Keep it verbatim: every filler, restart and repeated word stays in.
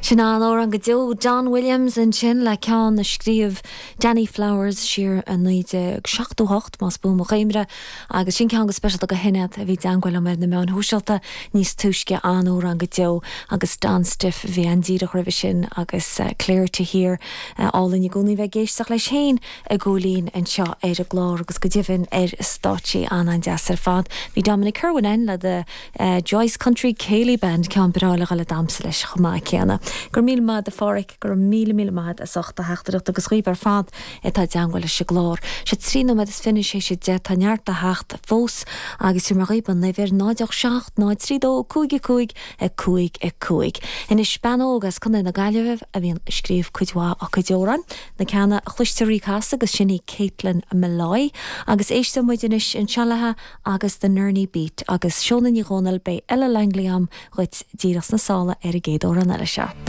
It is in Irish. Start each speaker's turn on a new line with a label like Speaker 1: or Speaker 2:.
Speaker 1: Sin an ó an go deo John Williams an sin le ceán na scríomh Danny Flowers siar an naide seachtú hocht más bú mo chéimre agus sin ceán go speisial go hinad a bhí deanghil mar na meán húsealta níos tuisce an ó an go deo agus Dan Stiff bhí an díad a chuibh sin agus uh, Claire to hear álainn i gúnaí bheith géisteach leis chéin a gúlín an seo ar a glár agus go dtíhann ar stáití an an deas ar fad. Bhí Dominic Kirwan le de uh, Joyce Country Cayley Band ceán berála le damsa leis chumá ceanna. Gur míle mad a fáric gur míle míle mad a sochta heachtarach agus riomh ar fad atá deanghil se glár. Se trína me is finis sé sé de tanart a hecht fós agus ir mar riban na bhir náideach seacht náid trídó cúig cúig a cúig a cúig. In is spanógus chun na gaiileh a bhíon scríomh chuidhá a chuideoran na ceanna a chluisteí casa agus sinna Caitlin Malloy agus éiste muidinis in sealathe agus the Nurney Beat agus seonan i gcónal bei Ella Langliam chuid díras na sála ar a géad ó an eile se.